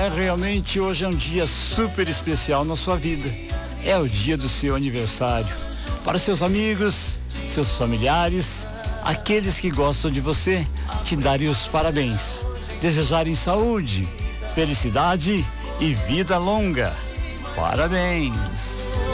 realmente hoje é um dia super especial na sua vida. É o dia do seu aniversário. Para os seus amigos, seus familiares, aqueles que gostam de você, te darem os parabéns. Desejarem saúde, felicidade e vida longa. Parabéns!